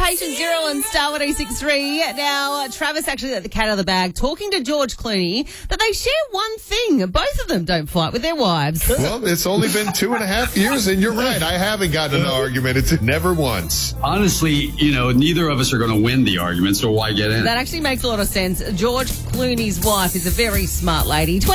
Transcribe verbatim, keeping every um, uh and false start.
Patient Zero on Star one oh six three. Now, Travis actually let the cat out of the bag, talking to George Clooney, that they share one thing. Both of them don't fight with their wives. Well, it's only been two and a half years, and you're right. I haven't gotten in an argument. It's never once. Honestly, you know, neither of us are going to win the argument, so why get in? That actually makes a lot of sense. George Clooney's wife is a very smart lady.